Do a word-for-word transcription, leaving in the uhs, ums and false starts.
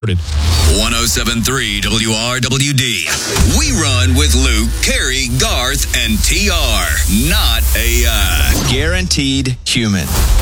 one oh seven point three W R W D. We run with Luke, Carrie, Garth, and T R. Not A I. Guaranteed human.